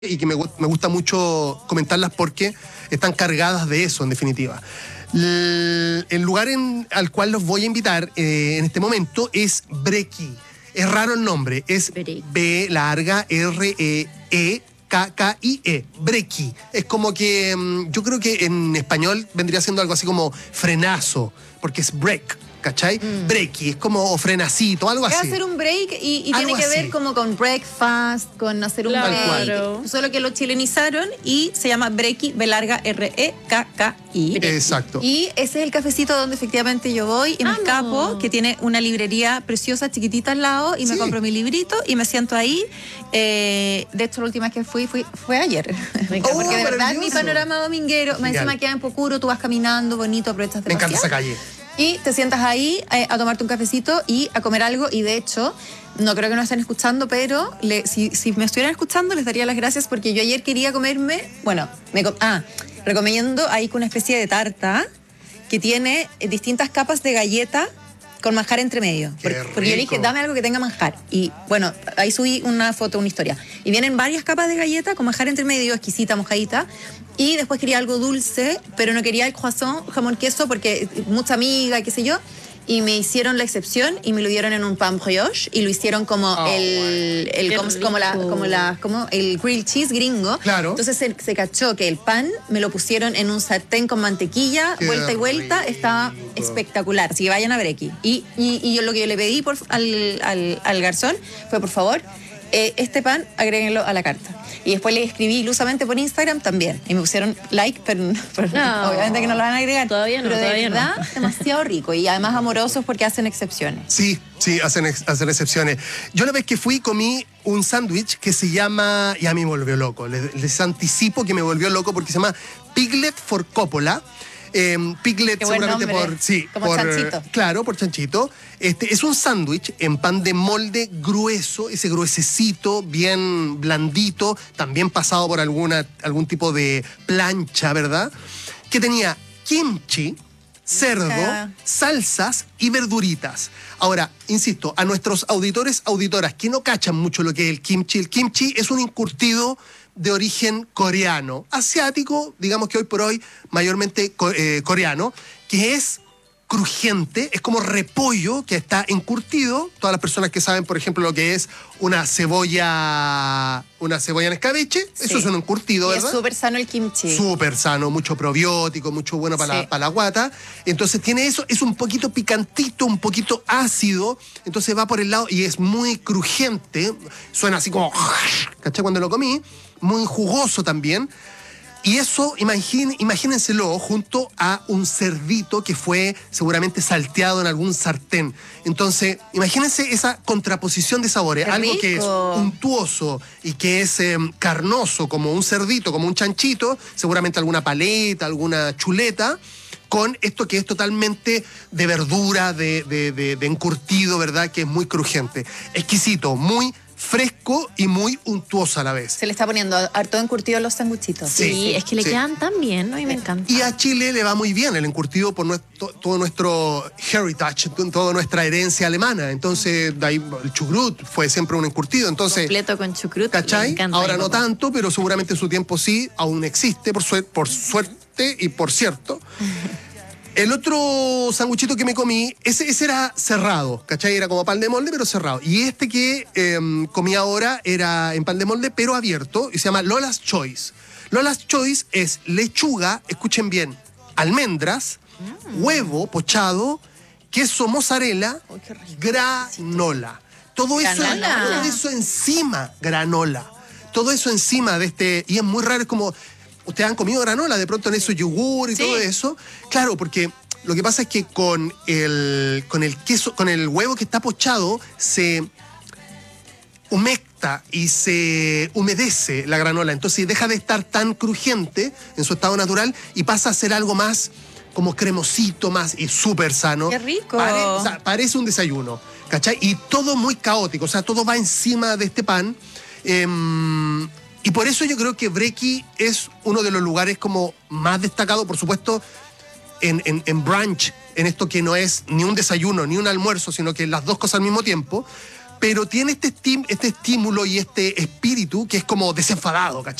y que me gusta mucho comentarlas porque están cargadas de eso, en definitiva. El lugar al cual los voy a invitar en este momento es Brequi. Es raro el nombre, es B larga R-E-E K-K-I-E, Brequi. Es como que yo creo que en español vendría siendo algo así como frenazo, porque es break. ¿Cachai? Breaky, es como frenacito, algo así. Es hacer un break y tiene que ver como con breakfast, con hacer un break. Claro. Solo que lo chilenizaron y se llama Breaky, B larga R-E-K-K-I. Exacto. Y ese es el cafecito donde efectivamente yo voy y me escapo, que tiene una librería preciosa, chiquitita al lado, y me compro mi librito y me siento ahí. De hecho, la última vez que fue ayer. Porque de verdad mi panorama dominguero, más encima queda en Pocuro, tú vas caminando, bonito, aprovechas de Me encanta esa calle. Y te sientas ahí a tomarte un cafecito y a comer algo. Y de hecho, no creo que nos estén escuchando, pero si me estuvieran escuchando, les daría las gracias porque yo ayer quería comerme... Bueno, recomiendo ahí con una especie de tarta que tiene distintas capas de galleta con manjar entre medio. Porque yo dije, dame algo que tenga manjar. Y bueno, ahí subí una foto, una historia. Y vienen varias capas de galleta con manjar entre medio, exquisita, mojadita. Y después quería algo dulce, pero no quería el croissant, jamón, queso, porque mucha amiga, qué sé yo. Y me hicieron la excepción y me lo dieron en un pan brioche y lo hicieron como el grilled cheese gringo. Claro. Entonces se cachó que el pan me lo pusieron en un sartén con mantequilla, vuelta y vuelta, estaba espectacular. Así que vayan a Brequi. Y yo lo que yo le pedí al garzón fue, por favor, este pan agréguenlo a la carta. Y después le escribí ilusamente por Instagram también. Y me pusieron like, pero obviamente que no lo van a agregar. Todavía no, pero todavía de verdad, demasiado rico. Y además amorosos porque hacen excepciones. Sí, hacen excepciones. Yo la vez que fui comí un sándwich que se llama, y a mí me volvió loco, les anticipo que me volvió loco porque se llama Piglet for Coppola. Piglet seguramente por chanchito. Claro, por chanchito. Es un sándwich en pan de molde grueso, ese gruesecito, bien blandito, también pasado por algún tipo de plancha, ¿verdad? Que tenía kimchi, cerdo, salsas y verduritas. Ahora, insisto, a nuestros auditoras que no cachan mucho lo que es el kimchi es un encurtido de origen coreano, asiático, digamos que hoy por hoy mayormente coreano, que es crujiente, es como repollo que está encurtido. Todas las personas que saben, por ejemplo, lo que es una cebolla en escabeche, eso es un encurtido, ¿verdad? Es súper sano el kimchi. Súper sano, mucho probiótico, mucho bueno para la guata. Entonces tiene eso, es un poquito picantito, un poquito ácido, entonces va por el lado y es muy crujiente, suena así como, ¿cachai? Cuando lo comí, muy jugoso también. Y eso, imagínenselo junto a un cerdito que fue seguramente salteado en algún sartén. Entonces, imagínense esa contraposición de sabores. ¡Qué algo rico! Que es untuoso y que es carnoso, como un cerdito, como un chanchito, seguramente alguna paleta, alguna chuleta, con esto que es totalmente de verdura, de encurtido, ¿verdad? Que es muy crujiente. Exquisito, muy fresco y muy untuoso a la vez. Se le está poniendo harto encurtido los sanguchitos. Sí, es que le quedan tan bien, ¿no? Y me encanta. Y a Chile le va muy bien el encurtido por todo nuestro heritage, toda nuestra herencia alemana. Entonces, de ahí el chucrut fue siempre un encurtido. Entonces, completo con chucrut. ¿cachai? Ahora no tanto, pero seguramente en su tiempo sí, aún existe, por suerte y por cierto. El otro sanguchito que me comí, ese era cerrado, ¿cachai? Era como pan de molde, pero cerrado. Y este que comí ahora era en pan de molde, pero abierto, y se llama Lola's Choice. Lola's Choice es lechuga, escuchen bien, almendras, huevo pochado, queso mozzarella, granola. Todo eso encima, granola. Todo eso encima de y es muy raro, es como... Ustedes han comido granola de pronto en esos yogur y todo eso. Claro, porque lo que pasa es que con el queso, con el huevo que está pochado, se humecta y se humedece la granola. Entonces deja de estar tan crujiente en su estado natural y pasa a ser algo más como cremosito, más y súper sano. ¡Qué rico! Parece un desayuno, ¿cachai? Y todo muy caótico, o sea, todo va encima de este pan. Y por eso yo creo que Brequi es uno de los lugares como más destacados, por supuesto, en brunch, en esto que no es ni un desayuno ni un almuerzo, sino que las dos cosas al mismo tiempo. pero tiene este estímulo y este espíritu que es como desenfadado, ¿cachai?